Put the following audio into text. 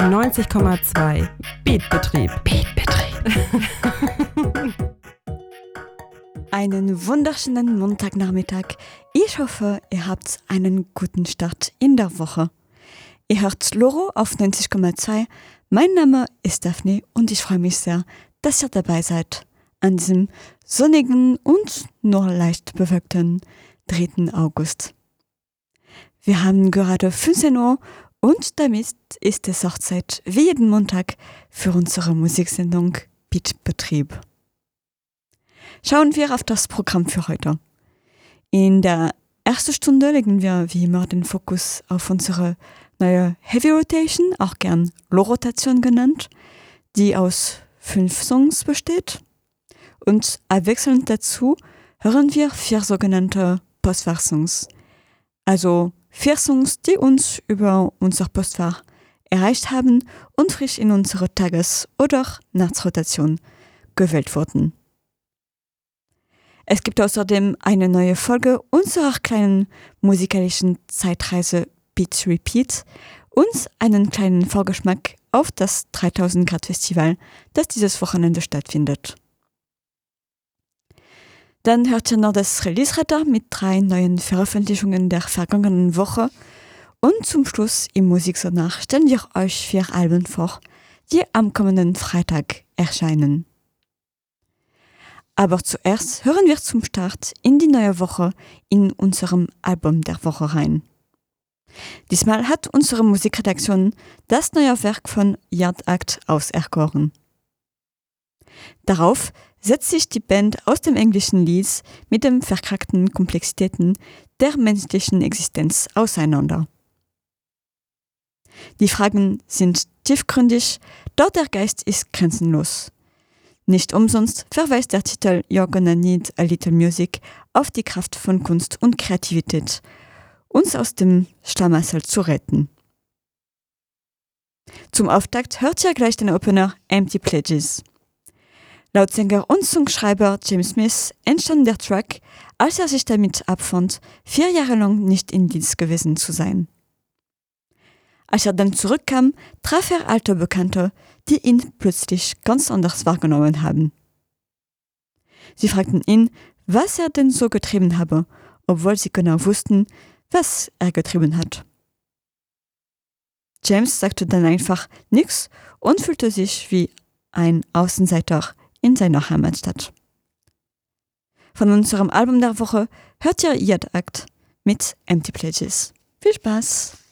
90,2 Beatbetrieb. Einen wunderschönen Montagnachmittag. Ich hoffe, ihr habt einen guten Start in der Woche. Ihr hört Loro auf 90,2. Mein Name ist Daphne und ich freue mich sehr, dass ihr dabei seid an diesem sonnigen und nur leicht bewölkten 3. August. Wir haben gerade 15 Uhr und damit ist es auch Zeit, wie jeden Montag, für unsere Musiksendung Beatbetrieb. Schauen wir auf das Programm für heute. In der ersten Stunde legen wir wie immer den Fokus auf unsere neue Heavy Rotation, auch gern Low-Rotation genannt, die aus 5 Songs besteht. Und abwechselnd dazu hören wir 4 sogenannte Postfach-Songs. Also 4 Songs, die uns über unser Postfach erreicht haben und frisch in unsere Tages- oder Nachtrotation gewählt wurden. Es gibt außerdem eine neue Folge unserer kleinen musikalischen Zeitreise Beat Repeat und einen kleinen Vorgeschmack auf das 3000 Grad Festival, das dieses Wochenende stattfindet. Dann hört ihr noch das Release-Radar mit 3 neuen Veröffentlichungen der vergangenen Woche und zum Schluss im Musiksonar stellen wir euch 4 Alben vor, die am kommenden Freitag erscheinen. Aber zuerst hören wir zum Start in die neue Woche in unserem Album der Woche rein. Diesmal hat unsere Musikredaktion das neue Werk von Yard Act auserkoren. Darauf setzt sich die Band aus dem englischen Leeds mit den verkrackten Komplexitäten der menschlichen Existenz auseinander. Die Fragen sind tiefgründig, doch der Geist ist grenzenlos. Nicht umsonst verweist der Titel You're Gonna Need a Little Music auf die Kraft von Kunst und Kreativität, uns aus dem Schlamassel zu retten. Zum Auftakt hört ihr gleich den Opener Empty Pledges. Laut Sänger und Songschreiber James Smith entstand der Track, als er sich damit abfand, 4 Jahre lang nicht in Dienst gewesen zu sein. Als er dann zurückkam, traf er alte Bekannte, die ihn plötzlich ganz anders wahrgenommen haben. Sie fragten ihn, was er denn so getrieben habe, obwohl sie genau wussten, was er getrieben hat. James sagte dann einfach nichts und fühlte sich wie ein Außenseiter in seiner Heimatstadt. Von unserem Album der Woche hört ihr Yard Act mit Empty Pledges. Viel Spaß!